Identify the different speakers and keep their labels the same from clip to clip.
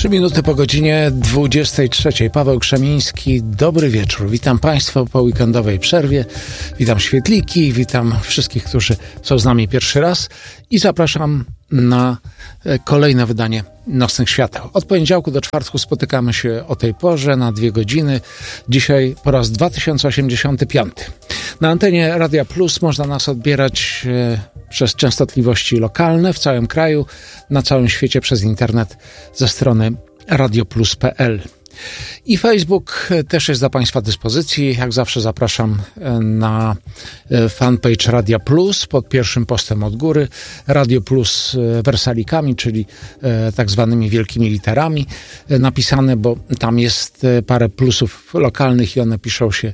Speaker 1: 3 minuty po godzinie 23. Paweł Krzemiński, dobry wieczór. Witam Państwa po weekendowej przerwie. Witam świetliki, witam wszystkich, którzy są z nami pierwszy raz i zapraszam na kolejne wydanie Nocnych Świateł. Od poniedziałku do czwartku spotykamy się o tej porze na 2 godziny. Dzisiaj po raz 2085. Na antenie Radia Plus można nas odbierać przez częstotliwości lokalne w całym kraju, na całym świecie przez internet ze strony radioplus.pl. I Facebook też jest do Państwa dyspozycji. Jak zawsze zapraszam na fanpage Radia Plus pod pierwszym postem od góry. Radio Plus wersalikami, czyli tak zwanymi wielkimi literami napisane, bo tam jest parę plusów lokalnych i one piszą się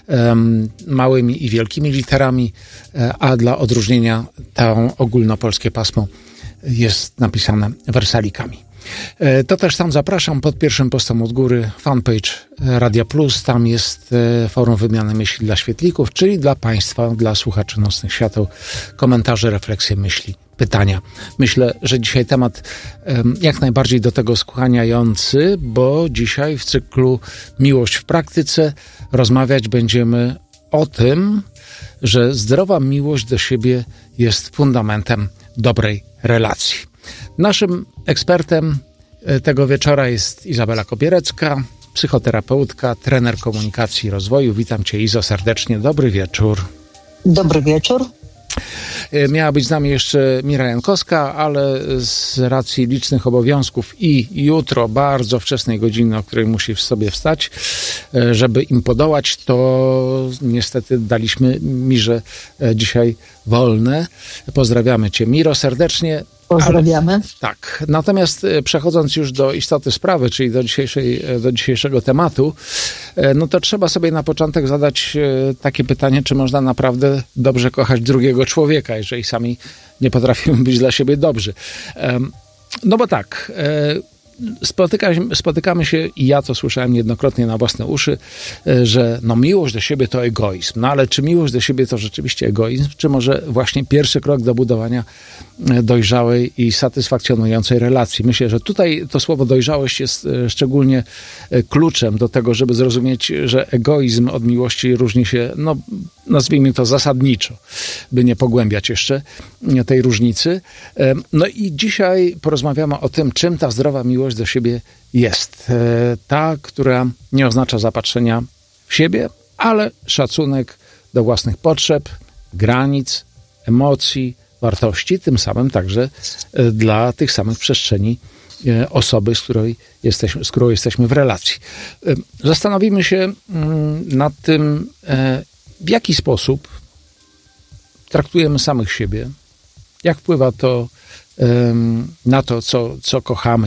Speaker 1: małymi i wielkimi literami, a dla odróżnienia to ogólnopolskie pasmo jest napisane wersalikami. To też tam zapraszam pod pierwszym postem od góry fanpage Radia Plus. Tam jest forum wymiany myśli dla świetlików, czyli dla Państwa, dla słuchaczy Nocnych Świateł. Komentarze, refleksje, myśli, pytania. Myślę, że dzisiaj temat jak najbardziej do tego skłaniający, bo dzisiaj w cyklu Miłość w praktyce rozmawiać będziemy o tym, że zdrowa miłość do siebie jest fundamentem dobrej relacji. Naszym ekspertem tego wieczora jest Izabela Kopierecka, psychoterapeutka, trener komunikacji i rozwoju. Witam Cię, Izo, serdecznie. Dobry wieczór.
Speaker 2: Dobry wieczór.
Speaker 1: Miała być z nami jeszcze Mira Jankowska, ale z racji licznych obowiązków i jutro bardzo wczesnej godziny, o której musi sobie wstać, żeby im podołać, to niestety daliśmy Mirze dzisiaj wolne. Pozdrawiamy Cię, Miro, serdecznie.
Speaker 2: Pozdrawiamy.
Speaker 1: Tak. Natomiast przechodząc już do istoty sprawy, czyli do dzisiejszego tematu, no to trzeba sobie na początek zadać takie pytanie, czy można naprawdę dobrze kochać drugiego człowieka, jeżeli sami nie potrafimy być dla siebie dobrzy. No bo tak, spotykamy się i ja to słyszałem niejednokrotnie na własne uszy, że no miłość do siebie to egoizm. No ale czy miłość do siebie to rzeczywiście egoizm, czy może właśnie pierwszy krok do budowania dojrzałej i satysfakcjonującej relacji? Myślę, że tutaj to słowo dojrzałość jest szczególnie kluczem do tego, żeby zrozumieć, że egoizm od miłości różni się, no nazwijmy to zasadniczo, by nie pogłębiać jeszcze tej różnicy. No i dzisiaj porozmawiamy o tym, czym ta zdrowa miłość do siebie jest. Ta, która nie oznacza zapatrzenia w siebie, ale szacunek do własnych potrzeb, granic, emocji, wartości, tym samym także dla tych samych przestrzeni osoby, z którą jesteśmy w relacji. Zastanowimy się nad tym, w jaki sposób traktujemy samych siebie, jak wpływa to na to, co kochamy,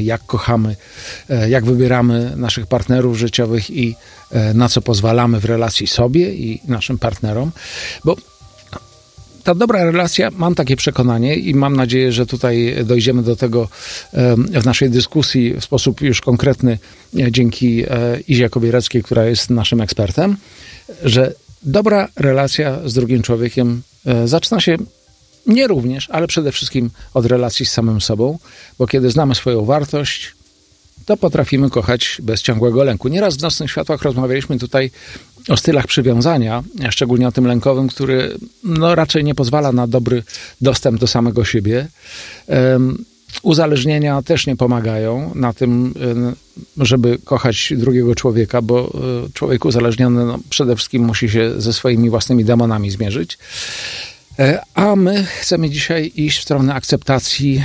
Speaker 1: jak wybieramy naszych partnerów życiowych i na co pozwalamy w relacji sobie i naszym partnerom, bo ta dobra relacja, mam takie przekonanie i mam nadzieję, że tutaj dojdziemy do tego w naszej dyskusji w sposób już konkretny dzięki Izie Kopiereckiej, która jest naszym ekspertem, że dobra relacja z drugim człowiekiem zaczyna się nie również, ale przede wszystkim od relacji z samym sobą, bo kiedy znamy swoją wartość, to potrafimy kochać bez ciągłego lęku. Nieraz w Nocnych Światłach rozmawialiśmy tutaj o stylach przywiązania, szczególnie o tym lękowym, który no, raczej nie pozwala na dobry dostęp do samego siebie. Uzależnienia też nie pomagają na tym, żeby kochać drugiego człowieka, bo człowiek uzależniony przede wszystkim musi się ze swoimi własnymi demonami zmierzyć. A my chcemy dzisiaj iść w stronę akceptacji,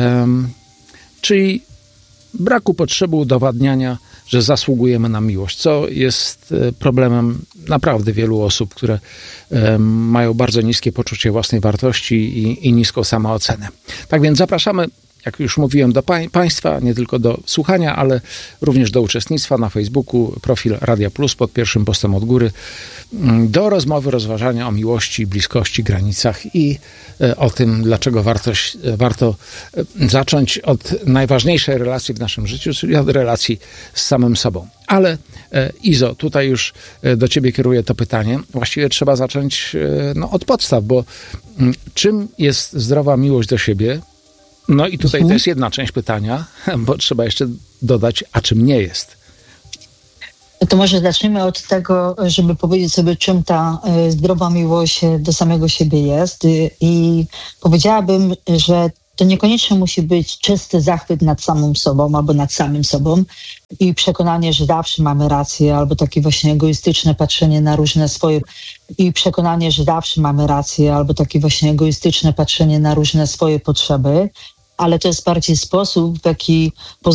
Speaker 1: czyli braku potrzeby udowadniania, że zasługujemy na miłość, co jest problemem naprawdę wielu osób, które mają bardzo niskie poczucie własnej wartości i niską samoocenę. Tak więc zapraszamy, jak już mówiłem, do Państwa, nie tylko do słuchania, ale również do uczestnictwa na Facebooku, profil Radia Plus pod pierwszym postem od góry, do rozmowy, rozważania o miłości, bliskości, granicach i o tym, dlaczego warto zacząć od najważniejszej relacji w naszym życiu, czyli od relacji z samym sobą. Ale Izo, tutaj już do Ciebie kieruję to pytanie. Właściwie trzeba zacząć od podstaw, bo czym jest zdrowa miłość do siebie? No i tutaj to jest jedna część pytania, bo trzeba jeszcze dodać, a czym nie jest.
Speaker 2: To może zacznijmy od tego, żeby powiedzieć sobie, czym ta zdrowa miłość do samego siebie jest. I powiedziałabym, że to niekoniecznie musi być czysty zachwyt nad samą sobą albo nad samym sobą i przekonanie, że zawsze mamy rację, albo takie właśnie egoistyczne patrzenie na różne swoje potrzeby, ale to jest bardziej sposób, w jaki